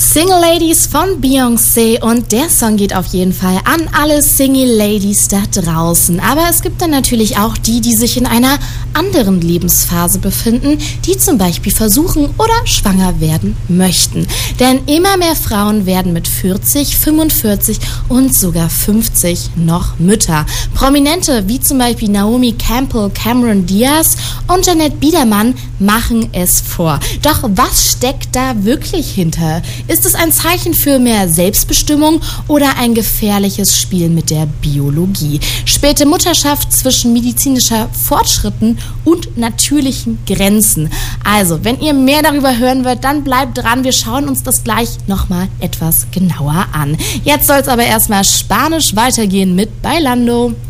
Single Ladies von Beyoncé, und der Song geht auf jeden Fall an alle Single Ladies da draußen. Aber es gibt dann natürlich auch die sich in einer anderen Lebensphase befinden, die zum Beispiel versuchen oder schwanger werden möchten. Denn immer mehr Frauen werden mit 40, 45 und sogar 50 noch Mütter. Prominente wie zum Beispiel Naomi Campbell, Cameron Diaz und Jeanette Biedermann machen es vor. Doch was steckt da wirklich hinter? Ist es ein Zeichen für mehr Selbstbestimmung oder ein gefährliches Spiel mit der Biologie? Späte Mutterschaft zwischen medizinischer Fortschritten und natürlichen Grenzen. Also, wenn ihr mehr darüber hören wollt, dann bleibt dran. Wir schauen uns das gleich nochmal etwas genauer an. Jetzt soll es aber erstmal Spanisch weitergehen mit Bailando.